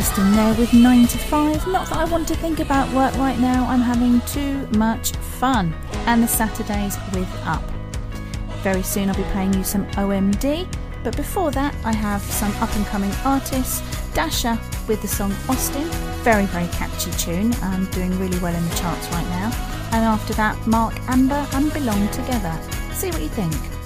Huston there with 9 to 5. Not that I want to think about work right now, I'm having too much fun. And the Saturdays with Up. Very soon I'll be playing you some OMD, but before that I have some up and coming artists. Dasha with the song Austin, very catchy tune, doing really well in the charts right now. And after that, Mark Amber and Belong Together. See what you think.